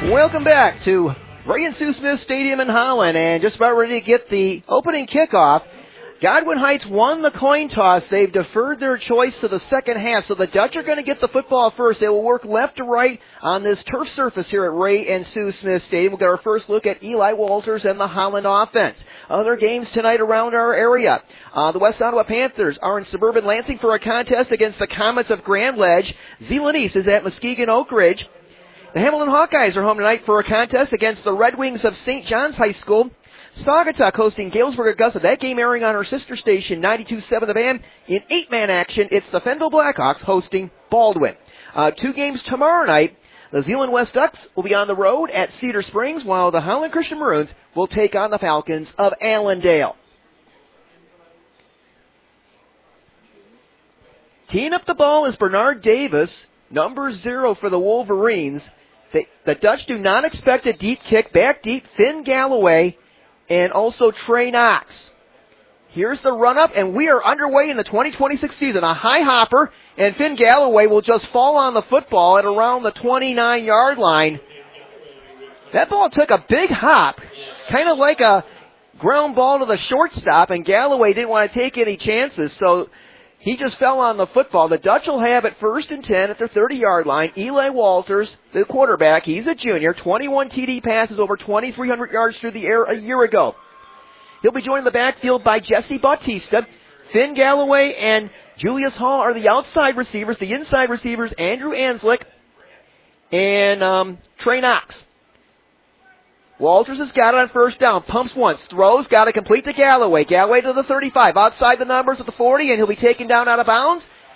Welcome back to Ray and Sue Smith Stadium in Holland, and just about ready to get the opening kickoff. Godwin Heights won the coin toss. They've deferred their choice to the second half, so the Dutch are going to get the football first. They will work left to right on this turf surface here at Ray and Sue Smith Stadium. We'll get our first look at Eli Walters and the Holland offense. Other games tonight around our area. The West Ottawa Panthers are in suburban Lansing for a contest against the Comets of Grand Ledge. Zeeland East is at Muskegon Oak Ridge. The Hamilton Hawkeyes are home tonight for a contest against the Red Wings of St. John's High School. Saugatuck hosting Galesburg Augusta. That game airing on our sister station, 92.7 The Van. In 8-man action, it's the Fenville Blackhawks hosting Baldwin. 2 games tomorrow night. The Zeeland West Ducks will be on the road at Cedar Springs, while the Holland Christian Maroons will take on the Falcons of Allendale. Teeing up the ball is Bernard Davis, number 0 for the Wolverines. The Dutch do not expect a deep kick. Back deep, Finn Galloway and also Trey Knox. Here's the run-up, and we are underway in the 2026 season. A high hopper, and Finn Galloway will just fall on the football at around the 29-yard line. That ball took a big hop, kind of like a ground ball to the shortstop, and Galloway didn't want to take any chances, so he just fell on the football. The Dutch will have it 1st and 10 at the 30-yard line. Eli Walters, the quarterback, he's a junior. 21 TD passes, over 2,300 yards through the air a year ago. He'll be joined in the backfield by Jesse Bautista. Finn Galloway and Julius Hall are the outside receivers. The inside receivers, Andrew Anslick and Trey Knox. Walters has got it on 1st down. Pumps once. Throws. Got to complete to Galloway. Galloway to the 35. Outside the numbers at the 40, and he'll be taken down out of bounds